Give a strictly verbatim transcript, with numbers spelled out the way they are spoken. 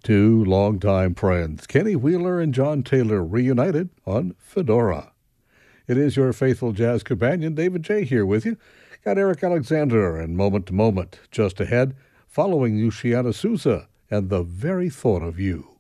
Two longtime friends, Kenny Wheeler and John Taylor, reunited on Fedora. It is your faithful jazz companion, David J., here with you. Got Eric Alexander and Moment to Moment just ahead, following Luciana Souza and The Very Thought of You.